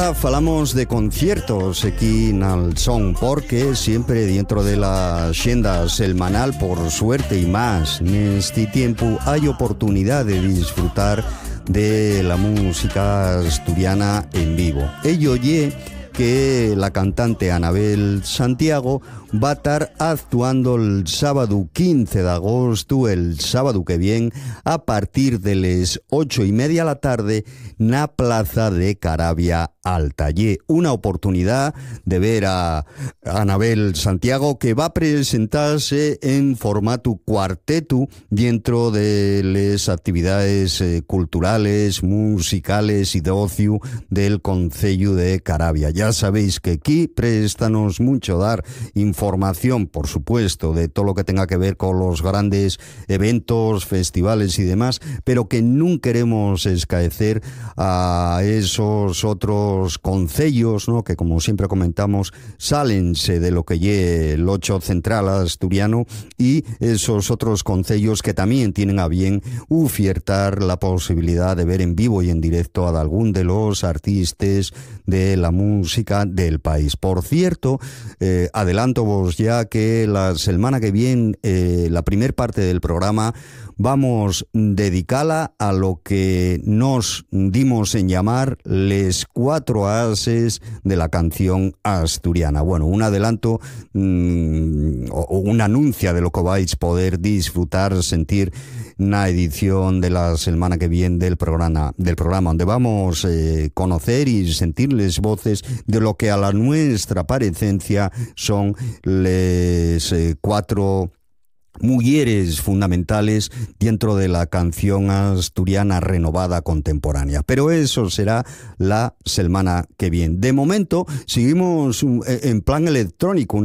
Ahora falamos de conciertos aquí en el Son, porque siempre dentro de la agenda semanal, por suerte y más, en este tiempo hay oportunidad de disfrutar de la música asturiana en vivo. Ello ye que la cantante Anabel Santiago va a estar actuando el sábado 15 de agosto, el sábado que viene, a partir de las 8:30 de la tarde, en la plaza de Caravia Alta. Y una oportunidad de ver a Anabel Santiago, que va a presentarse en formato cuarteto dentro de las actividades culturales, musicales y de ocio del concello de Caravia. Ya sabéis que aquí préstanos mucho dar información, por supuesto, de todo lo que tenga que ver con los grandes eventos, festivales y demás, pero que no queremos escaecer a esos otros concellos, ¿no?, que, como siempre comentamos, sálense de lo que lle el 8 central asturiano, y esos otros concellos que también tienen a bien ofertar la posibilidad de ver en vivo y en directo a algún de los artistas de la música del país. Por cierto, adelanto vos ya que la semana que viene, la primer parte del programa, vamos dedicarla a lo que nos dimos en llamar les 4 ases de la canción asturiana. Bueno, un adelanto o un anuncio de lo que vais a poder disfrutar, sentir una edición de la semana que viene del programa, donde vamos a conocer y sentir las voces de lo que a la nuestra parecencia son les 4 mujeres fundamentales dentro de la canción asturiana renovada contemporánea. Pero eso será la semana que viene. De momento, seguimos en plan electrónico.